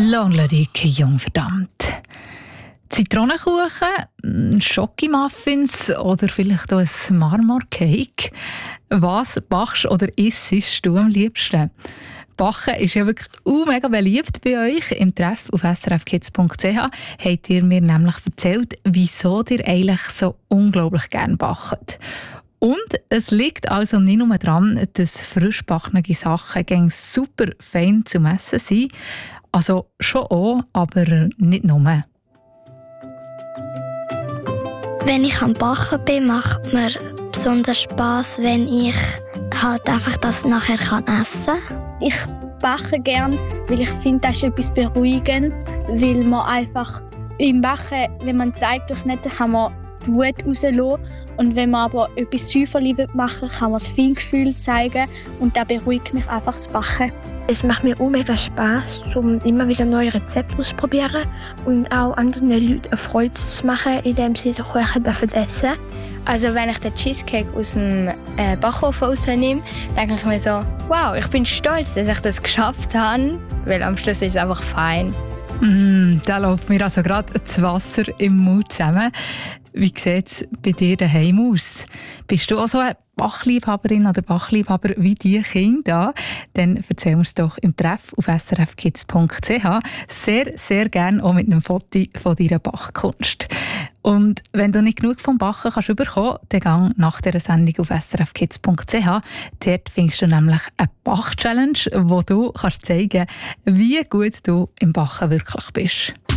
Langladig jung verdammt. Zitronenkuchen, Schokimuffins oder vielleicht auch ein Marmorcake. Was backst oder isst du am liebsten? Backen ist ja wirklich mega beliebt bei euch. Im Treff auf srfkids.ch habt ihr mir nämlich erzählt, wieso ihr eigentlich so unglaublich gerne backt. Und es liegt also nicht nur daran, dass frisch gebackene Sachen super fein zum Essen sind. Also schon auch, aber nicht nur. Wenn ich am Backen bin, macht mir besonders Spass, wenn ich halt einfach das nachher essen kann. Ich backe gerne, weil ich finde, das ist etwas Beruhigendes, weil man einfach im Backen, wenn man Teig durchschnitten, kann man die Wut rauslassen. Und wenn man aber etwas Säuferli machen will, kann man das Feingefühl zeigen und das beruhigt mich einfach zu backen. Es macht mir auch mega Spass, um immer wieder neue Rezepte auszuprobieren und auch anderen Leuten eine Freude zu machen, indem sie den Kuchen essen. Also wenn ich den Cheesecake aus dem Backofen rausnehme, denke ich mir so, wow, ich bin stolz, dass ich das geschafft habe, weil am Schluss ist es einfach fein. Da läuft mir also gerade das Wasser im Mund zusammen. Wie sieht es bei dir daheim aus? Bist du auch so eine Bachliebhaberin oder Bachliebhaber wie die Kinder? Dann erzähl uns doch im Treff auf srfkids.ch sehr, sehr gerne auch mit einem Foto von deiner Bachkunst. Und wenn du nicht genug vom Backen kannst bekommen, dann gang nach dieser Sendung auf srfkids.ch. Dort findest du nämlich eine Bach-Challenge, wo du kannst zeigen, wie gut du im Backen wirklich bist.